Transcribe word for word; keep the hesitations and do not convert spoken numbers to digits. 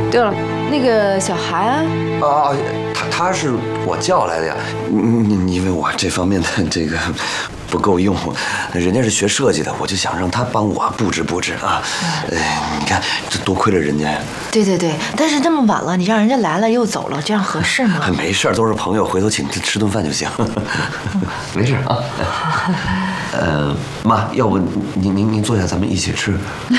对了，那个小韩啊，他他是我叫来的呀，嗯，因为我这方面的这个不够用，人家是学设计的，我就想让他帮我布置布置啊。呃，你看这多亏了人家呀。 对对对，但是这么晚了，你让人家来了又走了，这样合适吗？ 没事，都是朋友，回头请吃顿饭就行。没事啊。呃，妈，要不您您您坐下，咱们一起吃。